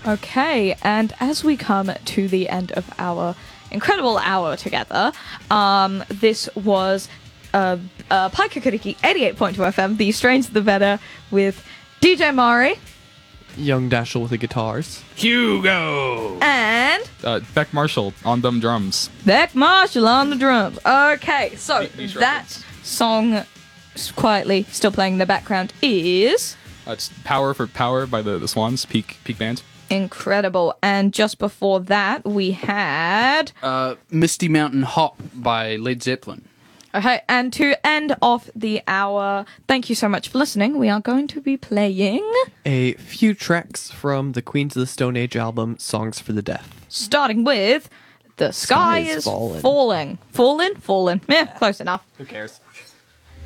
Okay, and as we come to the end of our incredible hour together, this was Paikakariki 88.2 FM, The Strains of the Better, with DJ Mari. Young Dashel with the guitars. Hugo! And Beck Marshall on them drums. Beck Marshall on the drums. Okay, so Niche that song, quietly still playing in the background, is It's Power for Power by the Swans, Peak Band. incredible. And just before that, we had... Misty Mountain Hop by Led Zeppelin. Okay, and to end off the hour, thank you so much for listening. We are going to be playing... A few tracks from the Queens of the Stone Age album, Songs for the Deaf. starting with The Sky is Falling. Fallen? Yeah, close enough. Who cares?